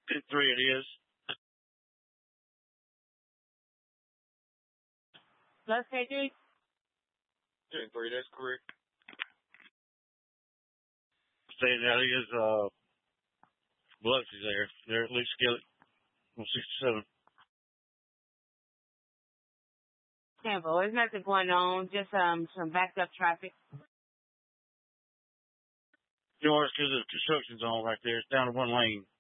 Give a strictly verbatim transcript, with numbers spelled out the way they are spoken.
ten three it is. Plus K three? ten three, that's correct. Saying that is, uh, Biloxi's there. They're at least Skillet on sixty-seven. Campbell, there's nothing going on, just um some backed up traffic. You know, it's because the construction zone right there. It's down to one lane.